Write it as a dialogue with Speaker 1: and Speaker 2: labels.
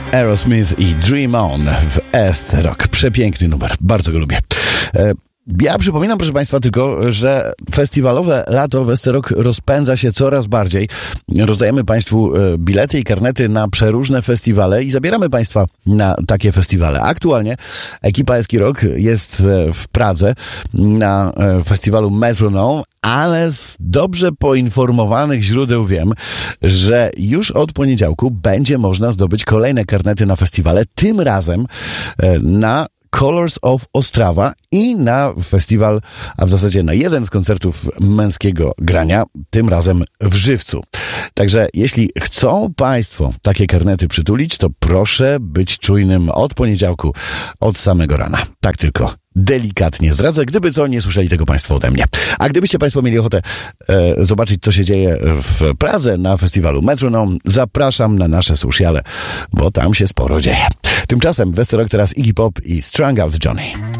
Speaker 1: Aerosmith i Dream On w ESC Rock. Przepiękny numer, bardzo go lubię. Ja przypominam, proszę Państwa, tylko, że festiwalowe lato w ESC Rock rozpędza się coraz bardziej. Rozdajemy Państwu bilety i karnety na przeróżne festiwale i zabieramy Państwa na takie festiwale. Aktualnie ekipa ESC Rock jest w Pradze na festiwalu Metronome, ale z dobrze poinformowanych źródeł wiem, że już od poniedziałku będzie można zdobyć kolejne karnety na festiwale, tym razem na Colors of Ostrawa i na festiwal, a w zasadzie na jeden z koncertów męskiego grania, tym razem w Żywcu. Także jeśli chcą Państwo takie karnety przytulić, to proszę być czujnym od poniedziałku, od samego rana. Tak tylko delikatnie zdradzę, gdyby co, nie słyszeli tego Państwo ode mnie. A gdybyście Państwo mieli ochotę zobaczyć, co się dzieje w Pradze na festiwalu Metronome, zapraszam na nasze sociale, bo tam się sporo dzieje. Tymczasem w ESC Rock teraz Iggy Pop i Strung Out Johnny.